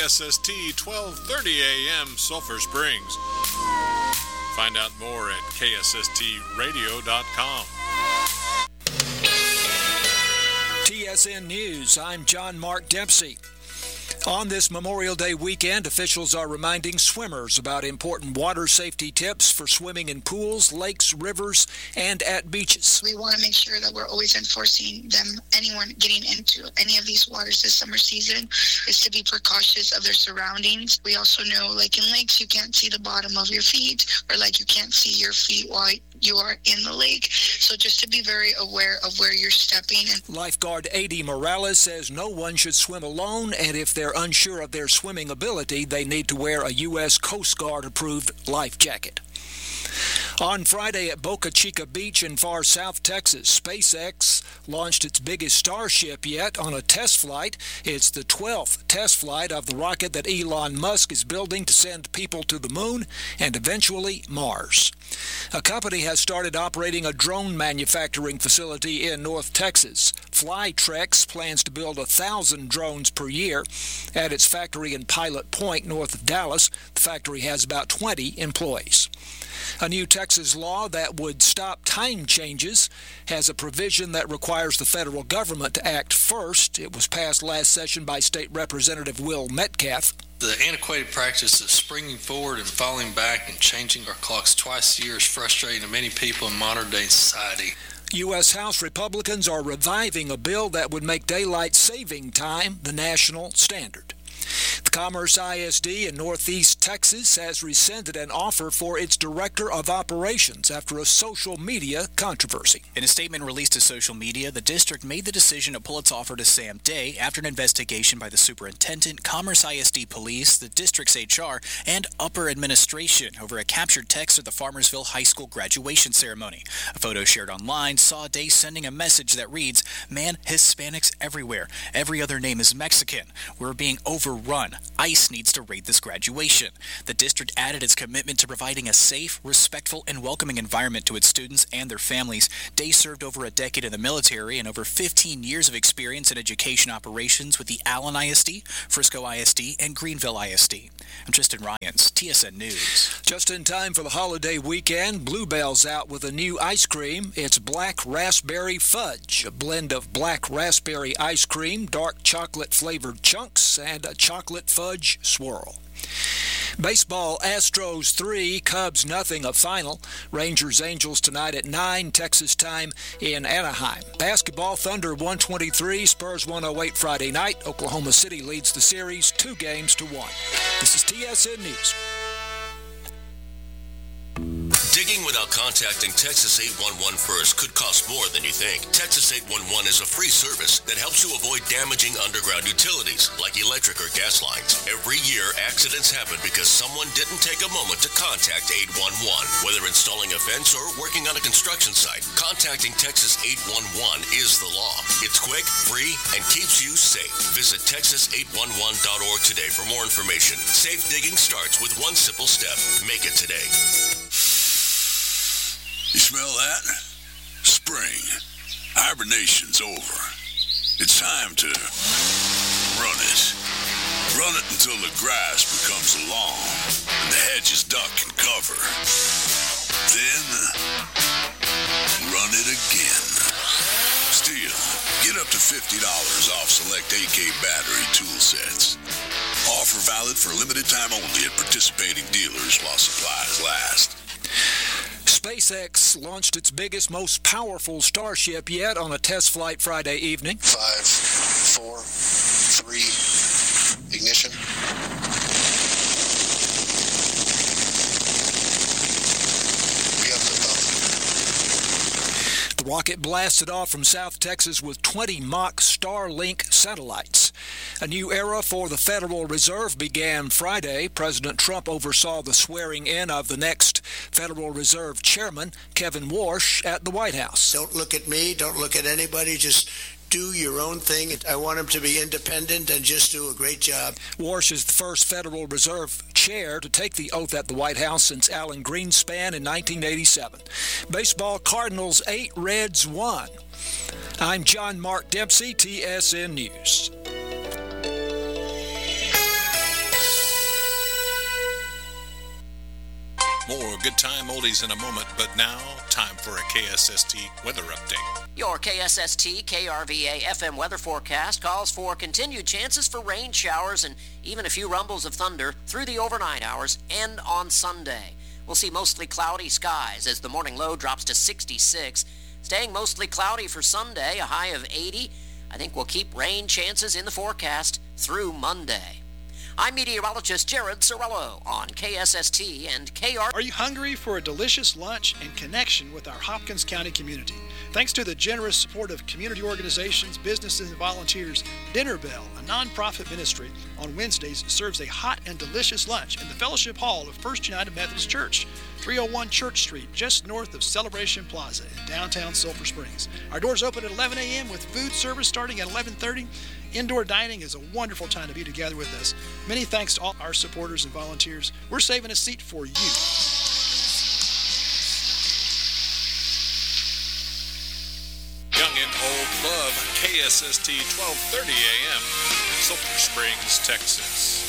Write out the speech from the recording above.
KSST 1230 AM Sulphur Springs. Find out more at ksstradio.com. TSN News, I'm John Mark Dempsey. On this Memorial Day weekend, officials are reminding swimmers about important water safety tips for swimming in pools, lakes, rivers, and at beaches. We want to make sure that we're always enforcing them. Anyone getting into any of these waters this summer season is to be precautious of their surroundings. We also know, like in lakes, you can't see the bottom of your feet, or like you can't see your feet while you are in the lake. So just to be very aware of where you're stepping. Lifeguard A.D. Morales says no one should swim alone, and if they're unsure of their swimming ability, they need to wear a U.S. Coast Guard-approved life jacket. On Friday at Boca Chica Beach in far south Texas, SpaceX launched its biggest Starship yet on a test flight. It's the 12th test flight of the rocket that Elon Musk is building to send people to the moon and eventually Mars. A company has started operating a drone manufacturing facility in North Texas. Flytrex plans to build 1,000 drones per year at its factory in Pilot Point, north of Dallas. The factory has about 20 employees. A new Texas law that would stop time changes has a provision that requires the federal government to act first. It was passed last session by State Representative Will Metcalf. The antiquated practice of springing forward and falling back and changing our clocks twice a year is frustrating to many people in modern-day society. U.S. House Republicans are reviving a bill that would make daylight saving time the national standard. The Commerce ISD in Northeast Texas has rescinded an offer for its director of operations after a social media controversy. In a statement released to social media, the district made the decision to pull its offer to Sam Day after an investigation by the superintendent, Commerce ISD Police, the district's HR, and upper administration over a captured text at the Farmersville High School graduation ceremony. A photo shared online saw Day sending a message that reads, "Man, Hispanics everywhere. Every other name is Mexican. We're being overrun. ICE needs to raid this graduation." The district added its commitment to providing a safe, respectful, and welcoming environment to its students and their families. Day served over a decade in the military and over 15 years of experience in education operations with the Allen ISD, Frisco ISD, and Greenville ISD. I'm Tristan Ryans, TSN News. Just in time for the holiday weekend, Bluebell's out with a new ice cream. It's Black Raspberry Fudge, a blend of black raspberry ice cream, dark chocolate-flavored chunks, and a chocolate fudge swirl. Baseball, Astros 3, Cubs nothing, a final. Rangers Angels tonight at 9 Texas time in Anaheim. Basketball, Thunder 123, Spurs 108 Friday night. Oklahoma City leads the series 2-1. This is TSN News. Digging without contacting Texas 811 first could cost more than you think. Texas 811 is a free service that helps you avoid damaging underground utilities like electric or gas lines. Every year, accidents happen because someone didn't take a moment to contact 811. Whether installing a fence or working on a construction site, contacting Texas 811 is the law. It's quick, free, and keeps you safe. Visit texas811.org today for more information. Safe digging starts with one simple step. Make it today. You smell that? Spring. Hibernation's over. It's time to run it. Run it until the grass becomes long and the hedges duck and cover. Then, run it again. Still, get up to $50 off select AK battery tool sets. Offer valid for limited time only at participating dealers while supplies last. SpaceX launched its biggest, most powerful Starship yet on a test flight Friday evening. 5, 4, 3, ignition. We have liftoff. The rocket blasted off from South Texas with 20 mock Starlink satellites. A new era for the Federal Reserve began Friday. President Trump oversaw the swearing in of the next Federal Reserve Chairman, Kevin Warsh, at the White House. Don't look at me. Don't look at anybody. Just do your own thing. I want him to be independent and just do a great job. Warsh is the first Federal Reserve chair to take the oath at the White House since Alan Greenspan in 1987. Baseball, Cardinals 8, Reds 1. I'm John Mark Dempsey, TSN News. good time oldies in a moment, but now, time for a KSST weather update. Your KSST KRVA FM weather forecast calls for continued chances for rain showers and even a few rumbles of thunder through the overnight hours and on Sunday. We'll see mostly cloudy skies as the morning low drops to 66. Staying mostly cloudy for Sunday, a high of 80. I think we'll keep rain chances in the forecast through Monday. I'm meteorologist Jared Sorello on KSST and KR. Are you hungry for a delicious lunch and connection with our Hopkins County community? Thanks to the generous support of community organizations, businesses, and volunteers, Dinner Bell, a nonprofit ministry, on Wednesdays serves a hot and delicious lunch in the Fellowship Hall of First United Methodist Church, 301 Church Street, just north of Celebration Plaza in downtown Sulphur Springs. Our doors open at 11 a.m. with food service starting at 11:30. Indoor dining is a wonderful time to be together with us. Many thanks to all our supporters and volunteers. We're saving a seat for you. Young and Old Love, KSST 1230 AM, Sulphur Springs, Texas.